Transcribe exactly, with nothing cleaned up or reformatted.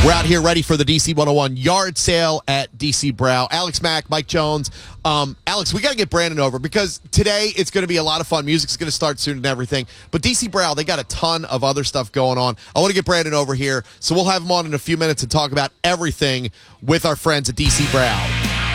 We're out here ready for the D C one oh one yard sale at D C Brau. Alex Mack, Mike Jones. Um, Alex, we got to get Brandon over because today it's going to be a lot of fun. Music's going to start soon and everything. But D C Brau, they got a ton of other stuff going on. I want to get Brandon over here, so we'll have him on in a few minutes and talk about everything with our friends at D C Brau.